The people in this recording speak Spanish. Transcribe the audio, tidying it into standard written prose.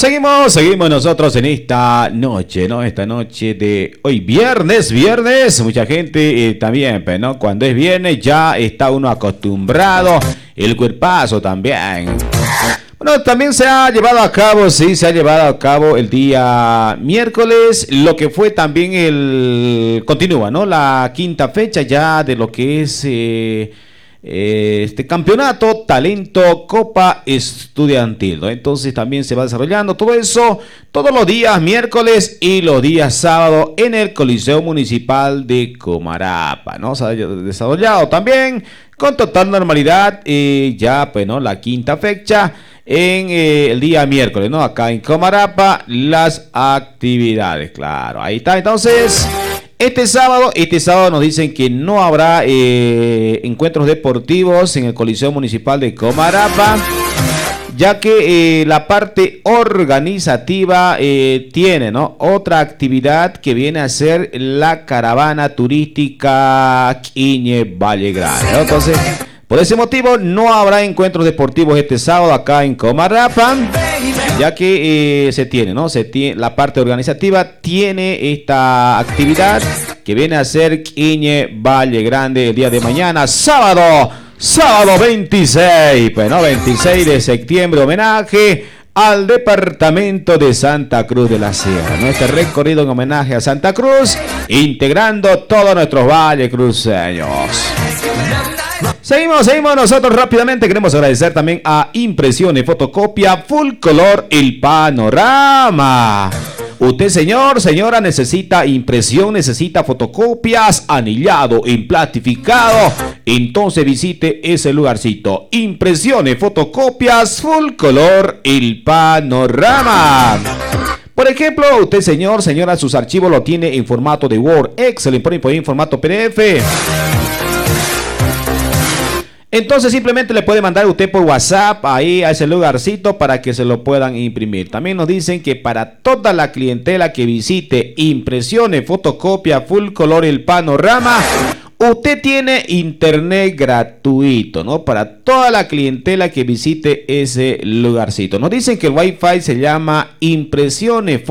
Seguimos nosotros en esta noche, ¿no? Esta noche de hoy, viernes. Mucha gente también, pero ¿no? Cuando es viernes ya está uno acostumbrado, el cuerpazo también. Bueno, también se ha llevado a cabo, sí, se ha llevado a cabo el día miércoles, lo que fue también continúa, ¿no? La quinta fecha ya de lo que es este campeonato Talento Copa Estudiantil, ¿no? Entonces también se va desarrollando todo eso todos los días miércoles y los días sábado en el Coliseo Municipal de Comarapa, ¿no? Se ha desarrollado también con total normalidad ya, pues, ¿no? La quinta fecha en el día miércoles, ¿no? Acá en Comarapa, las actividades, claro, ahí está. Entonces, este sábado nos dicen que no habrá encuentros deportivos en el Coliseo Municipal de Comarapa, ya que la parte organizativa tiene, ¿no? Otra actividad que viene a ser la caravana turística Quiñe Valle Grande, ¿no? Entonces, por ese motivo no habrá encuentros deportivos este sábado acá en Comarapa, ya que la parte organizativa tiene esta actividad que viene a ser Quiñe Valle Grande el día de mañana, sábado 26, pues, ¿no? 26 de septiembre, homenaje al departamento de Santa Cruz de la Sierra, ¿no? Este recorrido en homenaje a Santa Cruz, integrando todos nuestros valles cruceños. Seguimos nosotros rápidamente. Queremos agradecer también a Impresiones Fotocopia Full Color El Panorama. Usted, señora, necesita impresión, necesita fotocopias, anillado, emplastificado. Entonces visite ese lugarcito. Impresiones Fotocopias Full Color El Panorama. Por ejemplo, usted, señora, sus archivos lo tiene en formato de Word, Excel, en formato PDF. Entonces simplemente le puede mandar usted por WhatsApp ahí a ese lugarcito para que se lo puedan imprimir. También nos dicen que para toda la clientela que visite Impresiones Fotocopia Full Color El Panorama, usted tiene internet gratuito, ¿no? Para toda la clientela que visite ese lugarcito. Nos dicen que el Wi-Fi se llama Impresiones